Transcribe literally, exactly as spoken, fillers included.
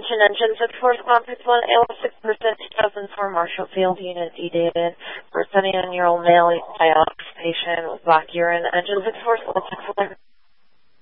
Attention engine six four squad six one A one six percent two thousand four Marshall Field unit D-dated for a seventy-nine-year-old male by occupation with black urine. Engine six four squad six one